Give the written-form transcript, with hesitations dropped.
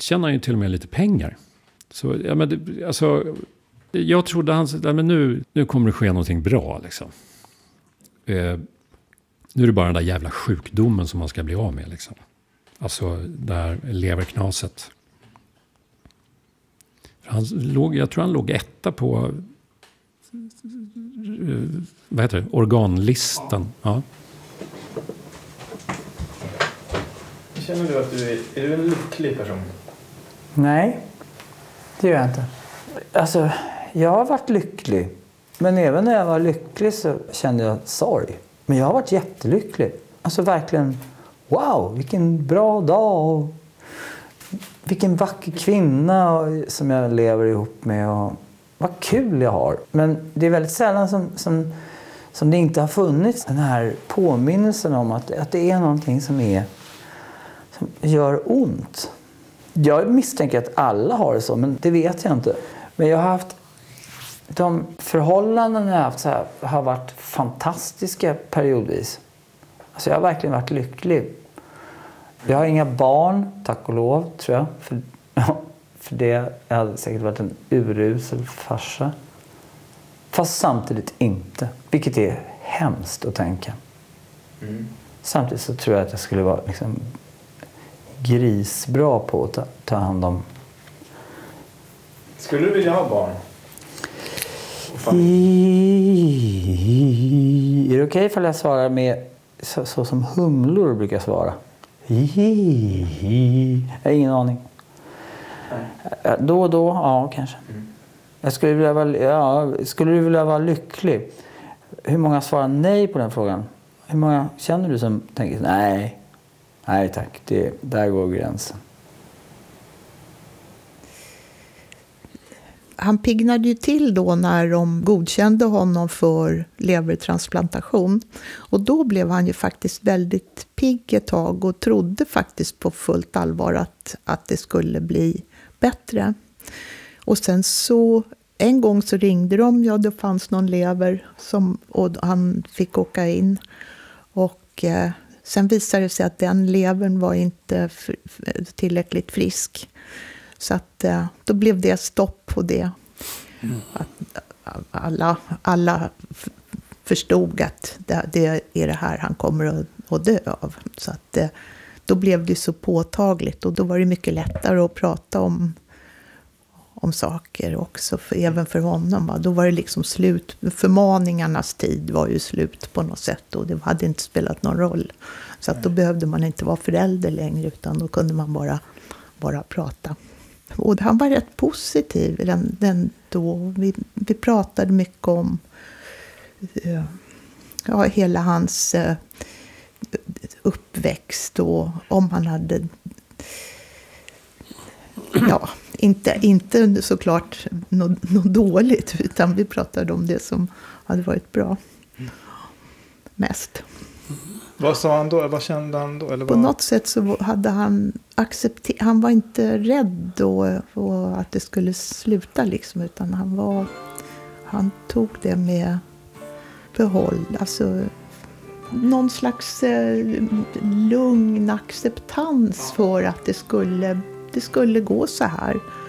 tjänar han ju till och med lite pengar. Så ja, men det, alltså, jag trodde han sa, men nu kommer det ske någonting bra liksom. Nu är det bara den där jävla sjukdomen som man ska bli av med liksom. Alltså det här leverknaset. Jag tror han låg etta på vad heter det? Organlistan. Ja. Känner du att är du en lycklig person? Nej, det gör jag inte. Alltså, jag har varit lycklig. Men även när jag var lycklig så kände jag sorg. Men jag har varit jättelycklig. Alltså verkligen, wow, vilken bra dag. Och vilken vacker kvinna som jag lever ihop med. Och vad kul jag har. Men det är väldigt sällan som det inte har funnits den här påminnelsen om att det är någonting som gör ont. Jag misstänker att alla har det så, men det vet jag inte. Men jag har haft de förhållanden jag har haft har varit fantastiska periodvis. Alltså jag har verkligen varit lycklig. Jag har inga barn, tack och lov, tror jag. För det jag hade säkert varit en urusel farsa. Fast samtidigt inte. Vilket är hemskt att tänka. Mm. Samtidigt så tror jag att jag skulle vara liksom grisbra på att ta hand om. Skulle du vilja ha barn? Är det okej ifall jag svarar med så som humlor brukar svara? Jag har ingen aning. Nej. Då och då, ja kanske. Mm. Skulle du vilja vara lycklig? Hur många svarar nej på den frågan? Hur många känner du som tänker nej tack, där går gränsen. Han piggnade ju till då när de godkände honom för levertransplantation. Och då blev han ju faktiskt väldigt pigg ett tag och trodde faktiskt på fullt allvar att det skulle bli bättre. Och sen så en gång så ringde de, det fanns någon lever och han fick åka in. Och sen visade det sig att den levern var inte tillräckligt frisk. Så att då blev det stopp på det. Mm. Alla förstod att det är det här han kommer att dö av. Så att då blev det så påtagligt. Och då var det mycket lättare att prata om saker också. Även för honom. Då var det liksom slut. Förmaningarnas tid var ju slut på något sätt. Och det hade inte spelat någon roll. Så att då behövde man inte vara förälder längre. Utan då kunde man bara prata. Och han var rätt positiv då. Vi pratade mycket om hela hans uppväxt och om han hade inte såklart något dåligt, utan vi pratade om det som hade varit bra mest. Vad sa han då? Vad kände han då? Eller på något sätt så hade han han var inte rädd då och att det skulle sluta liksom, utan han tog det med behåll. Alltså någon slags lugn acceptans för att det skulle gå så här.